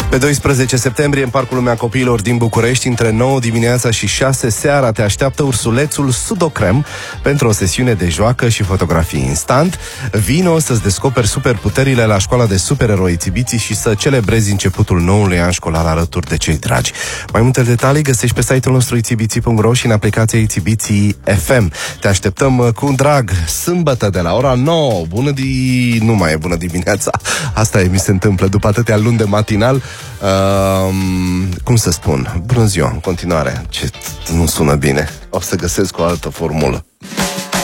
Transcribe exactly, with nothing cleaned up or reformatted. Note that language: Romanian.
Pe doisprezece septembrie, în Parcul Lumea Copiilor din București, între nouă dimineața și șase seara, te așteaptă ursulețul Sudocrem pentru o sesiune de joacă și fotografii instant. Vino să-ți descoperi superputerile la școala de supereroi Țibiții și să celebrezi începutul noului an școlar alături de cei dragi. Mai multe detalii găsești pe site-ul nostru i ți b i punct r o și în aplicația I Ți Biții F M. Te așteptăm cu drag sâmbătă de la ora nouă. Bună di... Nu mai e bună dimineața. Asta e, mi se întâmplă după atâtea luni de matinal. Uh, cum să spun? Bună ziua, în continuare. Ce nu sună bine. O să găsesc o altă formulă.